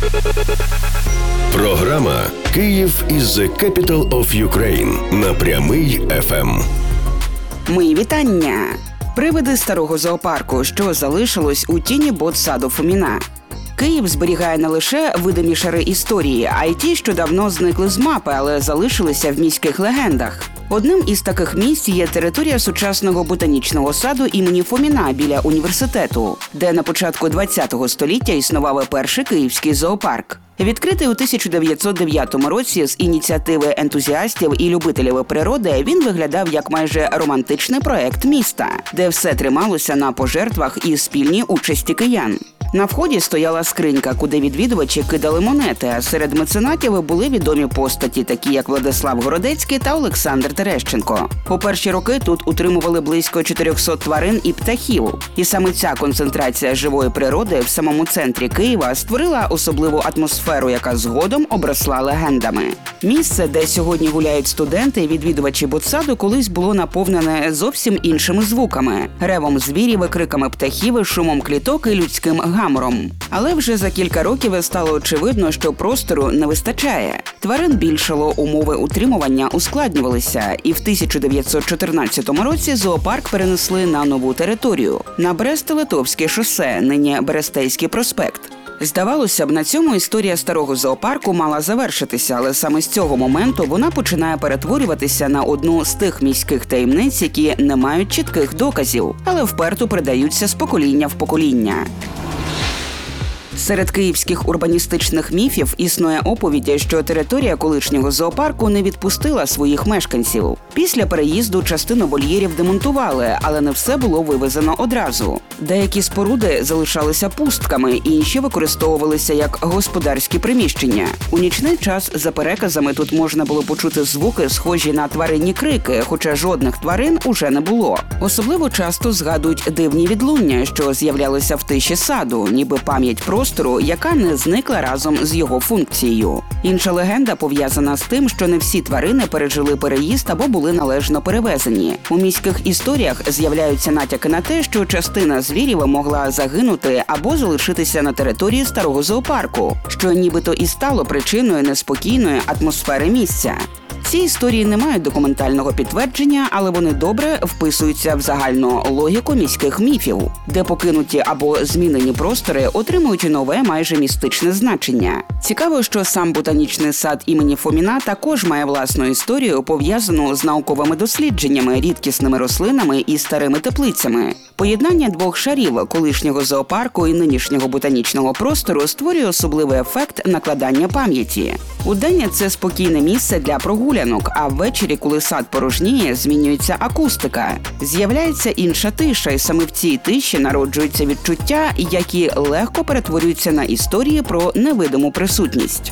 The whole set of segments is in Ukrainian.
Програма «Київ is the capital of Ukraine» на Прямий FM. Мої вітання! Привиди старого зоопарку, що залишилось у тіні ботсаду Фоміна. Київ зберігає не лише видимі шари історії, а й ті, що давно зникли з мапи, але залишилися в міських легендах. Одним із таких місць є територія сучасного ботанічного саду імені Фоміна біля університету, де на початку ХХ століття існував перший київський зоопарк. Відкритий у 1909 році з ініціативи ентузіастів і любителів природи, він виглядав як майже романтичний проект міста, де все трималося на пожертвах і спільній участі киян. На вході стояла скринька, куди відвідувачі кидали монети, а серед меценатів були відомі постаті, такі як Владислав Городецький та Олександр Терещенко. У перші роки тут утримували близько 400 тварин і птахів. І саме ця концентрація живої природи в самому центрі Києва створила особливу атмосферу, яка згодом обросла легендами. Місце, де сьогодні гуляють студенти і відвідувачі ботсаду, колись було наповнене зовсім іншими звуками – ревом звірів, криками птахів, шумом кліток і людським гамором. Але вже за кілька років стало очевидно, що простору не вистачає. Тварин більшало, умови утримування ускладнювалися, і в 1914 році зоопарк перенесли на нову територію – на Брест-Литовське шосе, нині Берестейський проспект. Здавалося б, на цьому історія старого зоопарку мала завершитися, але саме з цього моменту вона починає перетворюватися на одну з тих міських таємниць, які не мають чітких доказів, але вперто передаються з покоління в покоління. Серед київських урбаністичних міфів існує оповідь, що територія колишнього зоопарку не відпустила своїх мешканців. Після переїзду частину вольєрів демонтували, але не все було вивезено одразу. Деякі споруди залишалися пустками, інші використовувалися як господарські приміщення. У нічний час, за переказами, тут можна було почути звуки, схожі на тваринні крики, хоча жодних тварин уже не було. Особливо часто згадують дивні відлуння, що з'являлися в тиші саду, ніби пам'ять простору, яка не зникла разом з його функцією. Інша легенда пов'язана з тим, що не всі тварини пережили переїзд або були належно перевезені. У міських історіях з'являються натяки на те, що частина звірів могла загинути або залишитися на території старого зоопарку, що нібито і стало причиною неспокійної атмосфери місця. Ці історії не мають документального підтвердження, але вони добре вписуються в загальну логіку міських міфів, де покинуті або змінені простори отримують нове майже містичне значення. Цікаво, що сам ботанічний сад імені Фоміна також має власну історію, пов'язану з науковими дослідженнями, рідкісними рослинами і старими теплицями. Поєднання двох шарів – колишнього зоопарку і нинішнього ботанічного простору – створює особливий ефект накладання пам'яті. Удень – це спокійне місце для прогулянок, а ввечері, коли сад порожніє, змінюється акустика. З'являється інша тиша, і саме в цій тиші народжуються відчуття, які легко перетворюються на історії про невидиму присутність.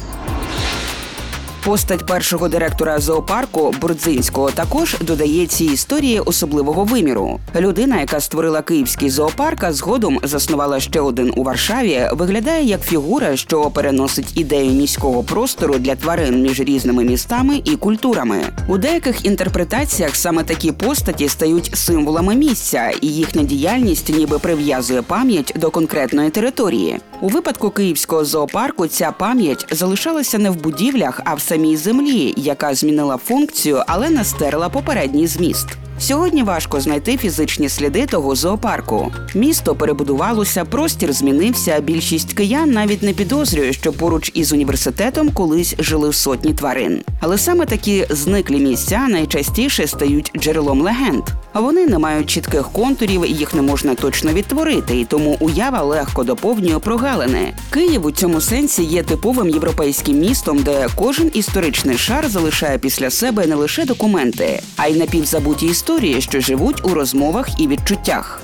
Постать першого директора зоопарку Бурдзинського також додає цій історії особливого виміру. Людина, яка створила київський зоопарк, а згодом заснувала ще один у Варшаві, виглядає як фігура, що переносить ідею міського простору для тварин між різними містами і культурами. У деяких інтерпретаціях саме такі постаті стають символами місця, і їхня діяльність ніби прив'язує пам'ять до конкретної території. У випадку київського зоопарку ця пам'ять залишалася не в будівлях, а в самій землі, яка змінила функцію, але не стерла попередній зміст. Сьогодні важко знайти фізичні сліди того зоопарку. Місто перебудувалося, простір змінився, більшість киян навіть не підозрює, що поруч із університетом колись жили сотні тварин. Але саме такі зниклі місця найчастіше стають джерелом легенд. Вони не мають чітких контурів, їх не можна точно відтворити, і тому уява легко доповнює прогалини. Київ у цьому сенсі є типовим європейським містом, де кожен історичний шар залишає після себе не лише документи, а й напівзабуті історії, що живуть у розмовах і відчуттях.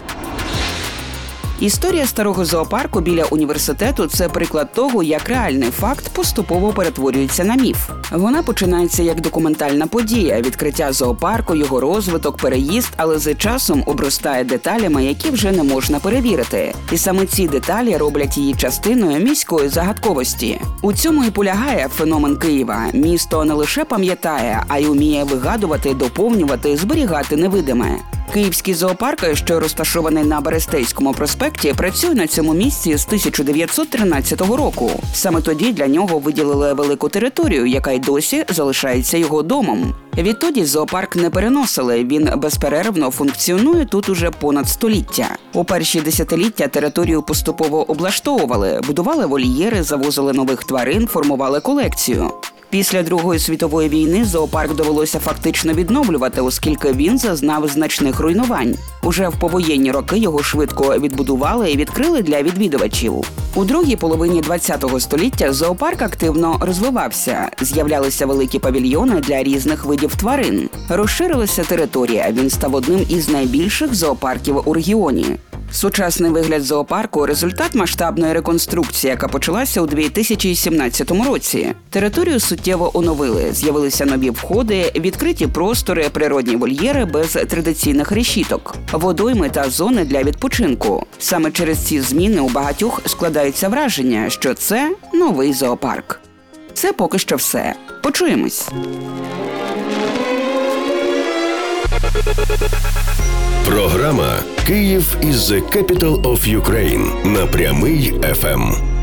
Історія старого зоопарку біля університету – це приклад того, як реальний факт поступово перетворюється на міф. Вона починається як документальна подія – відкриття зоопарку, його розвиток, переїзд, але з часом обростає деталями, які вже не можна перевірити. І саме ці деталі роблять її частиною міської загадковості. У цьому і полягає феномен Києва. Місто не лише пам'ятає, а й уміє вигадувати, доповнювати, зберігати невидиме. Київський зоопарк, що розташований на Берестейському проспекті, працює на цьому місці з 1913 року. Саме тоді для нього виділили велику територію, яка й досі залишається його домом. Відтоді зоопарк не переносили, він безперервно функціонує тут уже понад століття. У перші десятиліття територію поступово облаштовували, будували вольєри, завозили нових тварин, формували колекцію. Після Другої світової війни зоопарк довелося фактично відновлювати, оскільки він зазнав значних руйнувань. Уже в повоєнні роки його швидко відбудували і відкрили для відвідувачів. У другій половині ХХ століття зоопарк активно розвивався. З'являлися великі павільйони для різних видів тварин. Розширилася територія, він став одним із найбільших зоопарків у регіоні. Сучасний вигляд зоопарку – результат масштабної реконструкції, яка почалася у 2017 році. Територію суттєво оновили, з'явилися нові входи, відкриті простори, природні вольєри без традиційних решіток, водойми та зони для відпочинку. Саме через ці зміни у багатьох складається враження, що це новий зоопарк. Це поки що все. Почуємось! Програма «Київ is the capital of Ukraine» на Прямий ФМ.